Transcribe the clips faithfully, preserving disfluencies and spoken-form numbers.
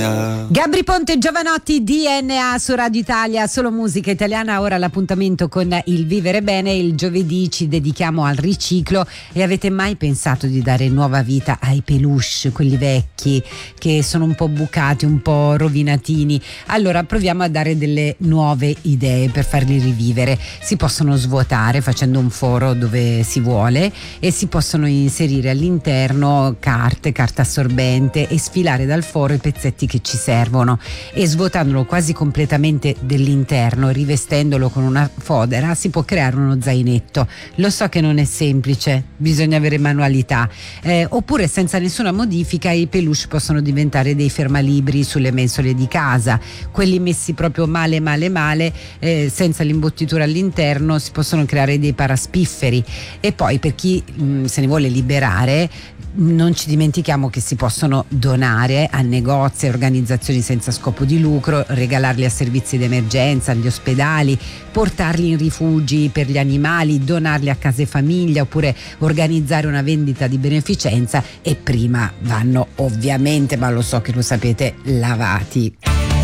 Gabri Ponte, Giovanotti, D N A su Radio Italia, solo musica italiana. Ora l'appuntamento con il Vivere Bene. Il giovedì ci dedichiamo al riciclo. E avete mai pensato di dare nuova vita ai peluche, quelli vecchi che sono un po' bucati, un po' rovinatini? Allora proviamo a dare delle nuove idee per farli rivivere. Si possono svuotare facendo un foro dove si vuole e si possono inserire all'interno carte, carta assorbente e sfilare dal foro i pezzetti che ci servono, e svuotandolo quasi completamente dell'interno, rivestendolo con una fodera, si può creare uno zainetto. Lo so che non è semplice, bisogna avere manualità, eh, oppure senza nessuna modifica i peluche possono diventare dei fermalibri sulle mensole di casa. Quelli messi proprio male male male, eh, senza l'imbottitura all'interno, si possono creare dei paraspifferi. E poi per chi mh, se ne vuole liberare, non ci dimentichiamo che si possono donare a negozi e organizzazioni senza scopo di lucro, regalarli a servizi d'emergenza, agli ospedali, portarli in rifugi per gli animali, donarli a case famiglia, oppure organizzare una vendita di beneficenza. E prima vanno ovviamente, ma lo so che lo sapete, lavati.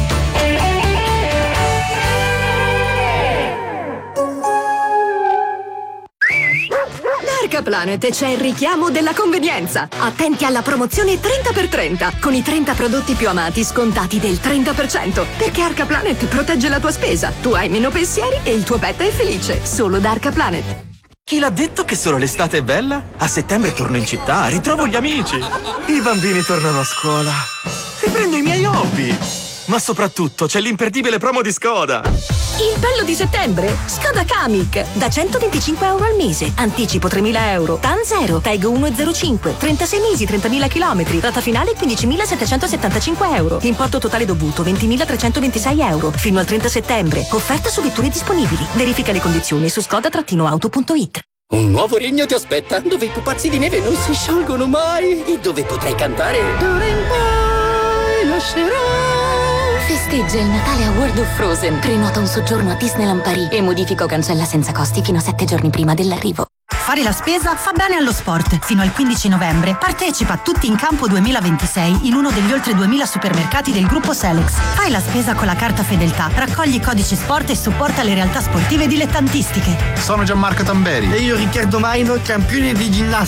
Arcaplanet, c'è il richiamo della convenienza. Attenti alla promozione trenta per trenta, con i trenta prodotti più amati scontati del trenta per cento. Perché Arcaplanet protegge la tua spesa, tu hai meno pensieri e il tuo pet è felice. Solo da Arcaplanet. Chi l'ha detto che solo l'estate è bella? A settembre torno in città, ritrovo gli amici. I bambini tornano a scuola. Riprendo i miei hobby. Ma soprattutto c'è l'imperdibile promo di Skoda. Il bello di settembre? Skoda Kamiq. Da centoventicinque euro al mese. Anticipo tremila euro. T A N zero. Tag uno virgola zero cinque. trentasei mesi, trentamila chilometri. Rata finale quindicimilasettecentosettantacinque euro. Importo totale dovuto ventimilatrecentoventisei euro. Fino al trenta settembre. Offerta su vetture disponibili. Verifica le condizioni su skoda auto punto it. Un nuovo regno ti aspetta, dove i pupazzi di neve non si sciolgono mai e dove potrai cantare d'ora in poi lascerò. Festeggia il Natale a World of Frozen. Prenota un soggiorno a Disneyland Paris e modifica o cancella senza costi fino a sette giorni prima dell'arrivo. Fare la spesa fa bene allo sport. Fino al quindici novembre partecipa a Tutti in Campo duemilaventisei in uno degli oltre duemila supermercati del gruppo Selex. Fai la spesa con la carta Fedeltà, raccogli i codici sport e supporta le realtà sportive dilettantistiche. Sono Gianmarco Tamberi. E io Riccardo Maino, campione di ginnastica.